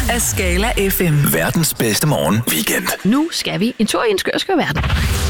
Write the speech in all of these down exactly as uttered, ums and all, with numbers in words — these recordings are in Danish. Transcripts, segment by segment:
af Skala F M. Verdens bedste morgen weekend. Nu skal vi en tur i en skør, skør verden.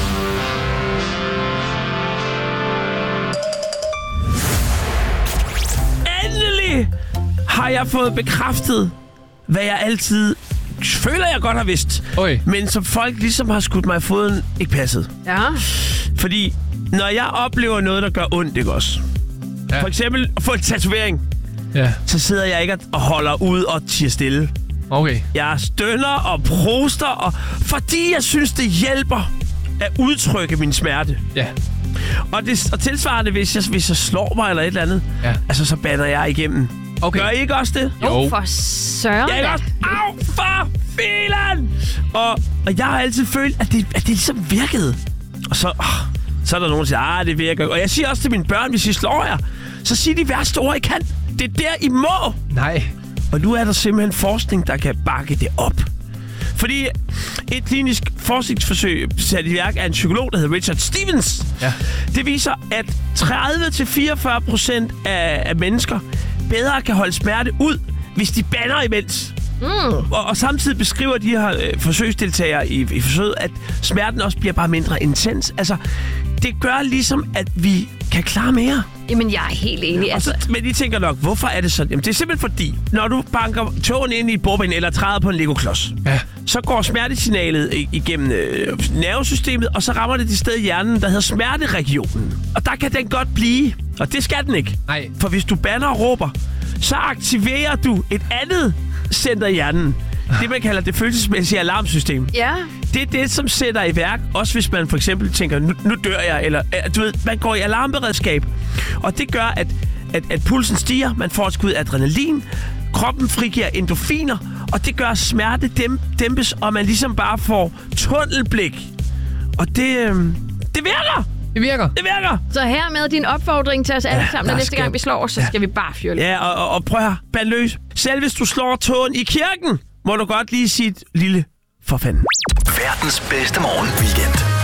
Endelig har jeg fået bekræftet, hvad jeg altid føler, jeg godt har vidst. Oj. Men som folk ligesom har skudt mig i foden, ikke passet. Ja. Fordi når jeg oplever noget, der gør ondt, ikke også? Ja. For eksempel at få en tatovering, Ja, så sidder jeg ikke og holder ud og tiger stille. okay. Jeg stønner og proster, og fordi jeg synes, det hjælper at udtrykke min smerte. Ja. Og, det, og tilsvarende, hvis jeg, hvis jeg slår mig eller et eller andet, Ja. altså så bander jeg igennem. Okay. Gør I ikke også det? Jo. For søren Jeg er da. også... Au, for filen! Og, og jeg har altid følt, at det, at det ligesom virkede. Og så, åh, så er der nogen, der siger, ah, det virker. Og jeg siger også til mine børn, hvis I slår jer, så sig de værste ord, I kan. Det er der, I må. Nej. Og nu er der simpelthen forskning, der kan bakke det op. Fordi et klinisk forskningsforsøg sat i værk af en psykolog, der hedder Richard Stevens, Ja. det viser, at tredive til fireogfyrre procent af, af mennesker bedre kan holde smerte ud, hvis de bander imens. Mm. Og, og samtidig beskriver de her øh, forsøgsdeltagere i, i forsøget, at smerten også bliver bare mindre intens. Altså, det gør ligesom, at vi kan klare mere. Jamen, jeg er helt enig. Og så, Altså, men I tænker nok, hvorfor er det sådan? Jamen, det er simpelthen fordi, når du banker tåen ind i et bordben eller træder på en Lego-klods, Ja. så går smertesignalet i- igennem øh, nervesystemet, og så rammer det det sted i hjernen, der hedder smerteregionen. Og der kan den godt blive, og det skal den ikke. Nej. For hvis du bander og råber, så aktiverer du et andet center i hjernen. Det, man kalder det følelsesmæssige alarmsystem. ja. Det er det, som sætter i værk, også hvis man for eksempel tænker, nu, nu dør jeg, eller øh, du ved, man går i alarmberedskab. Og det gør, at, at, at pulsen stiger, man får et skud adrenalin, kroppen frigiver endorfiner, og det gør, at smerte dæm, dæmpes, og man ligesom bare får tunnelblik. Og det, øh, det virker! Det virker. Det virker! Så her med din opfordring til os alle Ja, sammen, der at næste skal- gang vi slår os, så skal vi bare fyre lidt. Ja, og, og, og prøv her, band løs. Selv hvis du slår tåen i kirken, må du godt lige sige et lille for fanden. Verdens bedste morgen weekend.